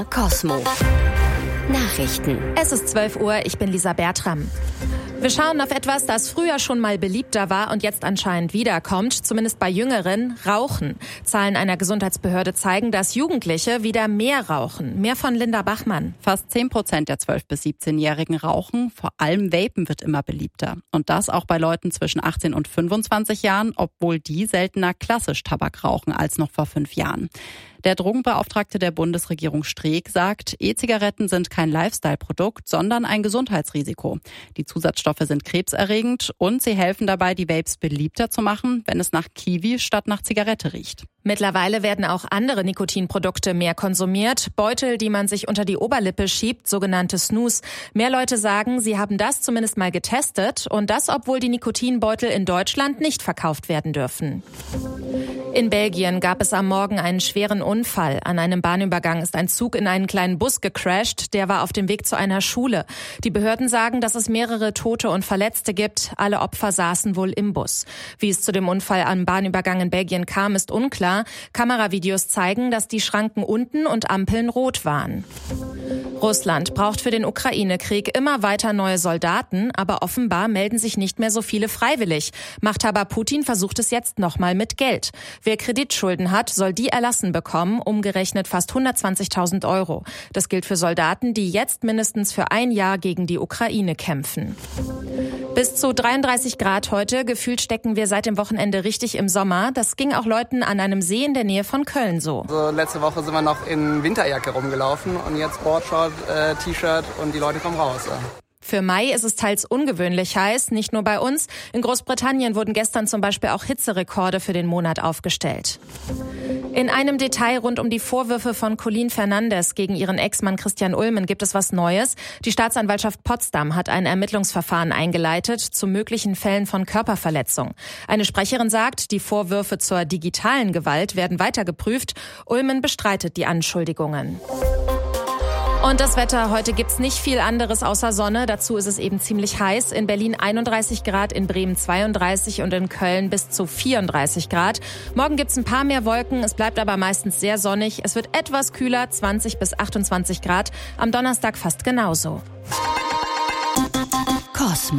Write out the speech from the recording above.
Cosmo. Nachrichten. Es ist 12 Uhr, ich bin Lisa Bertram. Wir schauen auf etwas, das früher schon mal beliebter war und jetzt anscheinend wiederkommt, zumindest bei Jüngeren: Rauchen. Zahlen einer Gesundheitsbehörde zeigen, dass Jugendliche wieder mehr rauchen. Mehr von Linda Bachmann. Fast 10% der 12- bis 17-Jährigen rauchen. Vor allem Vapen wird immer beliebter. Und das auch bei Leuten zwischen 18 und 25 Jahren, obwohl die seltener klassisch Tabak rauchen als noch vor 5 Jahren. Der Drogenbeauftragte der Bundesregierung Streeck sagt, E-Zigaretten sind kein Lifestyle-Produkt, sondern ein Gesundheitsrisiko. Die Zusatzstoffe sind krebserregend und sie helfen dabei, die Vapes beliebter zu machen, wenn es nach Kiwi statt nach Zigarette riecht. Mittlerweile werden auch andere Nikotinprodukte mehr konsumiert. Beutel, die man sich unter die Oberlippe schiebt, sogenannte Snus. Mehr Leute sagen, sie haben das zumindest mal getestet. Und das, obwohl die Nikotinbeutel in Deutschland nicht verkauft werden dürfen. In Belgien gab es am Morgen einen schweren Unfall. An einem Bahnübergang ist ein Zug in einen kleinen Bus gecrasht. Der war auf dem Weg zu einer Schule. Die Behörden sagen, dass es mehrere Tote und Verletzte gibt. Alle Opfer saßen wohl im Bus. Wie es zu dem Unfall am Bahnübergang in Belgien kam, ist unklar. Kameravideos zeigen, dass die Schranken unten und Ampeln rot waren. Russland braucht für den Ukraine-Krieg immer weiter neue Soldaten, aber offenbar melden sich nicht mehr so viele freiwillig. Machthaber Putin versucht es jetzt nochmal mit Geld. Wer Kreditschulden hat, soll die erlassen bekommen, umgerechnet fast 120.000 Euro. Das gilt für Soldaten, die jetzt mindestens für ein Jahr gegen die Ukraine kämpfen. Bis zu 33 Grad heute. Gefühlt stecken wir seit dem Wochenende richtig im Sommer. Das ging auch Leuten an einem See in der Nähe von Köln so. Letzte Woche sind wir noch in Winterjacke rumgelaufen und jetzt Boardshort, T-Shirt und die Leute kommen raus. Ja. Für Mai ist es teils ungewöhnlich heiß, nicht nur bei uns. In Großbritannien wurden gestern zum Beispiel auch Hitzerekorde für den Monat aufgestellt. In einem Detail rund um die Vorwürfe von Colleen Fernandes gegen ihren Ex-Mann Christian Ulmen gibt es was Neues. Die Staatsanwaltschaft Potsdam hat ein Ermittlungsverfahren eingeleitet zu möglichen Fällen von Körperverletzung. Eine Sprecherin sagt, die Vorwürfe zur digitalen Gewalt werden weiter geprüft. Ulmen bestreitet die Anschuldigungen. Und das Wetter, heute gibt's nicht viel anderes außer Sonne. Dazu ist es eben ziemlich heiß. In Berlin 31 Grad, in Bremen 32 und in Köln bis zu 34 Grad. Morgen gibt's ein paar mehr Wolken, es bleibt aber meistens sehr sonnig. Es wird etwas kühler, 20 bis 28 Grad. Am Donnerstag fast genauso. Cosmo.